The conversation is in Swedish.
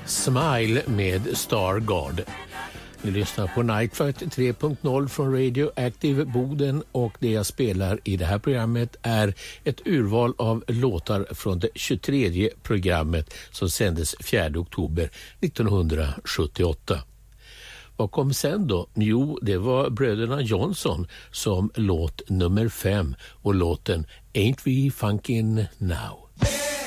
Smile med Stargard. Vi lyssnar på Nightfight 3.0 från Radioactive Boden och det jag spelar i det här programmet är ett urval av låtar från det 23:e programmet som sändes 4 oktober 1978. Vad kom sen då? Jo, det var bröderna Johnson som låt nummer 5 och låten Ain't We Funkin' Now.